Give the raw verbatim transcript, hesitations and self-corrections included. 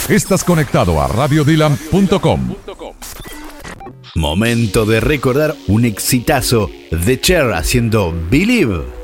Estás conectado a radio dylan punto com. Momento de recordar un exitazo de Cher haciendo Believe.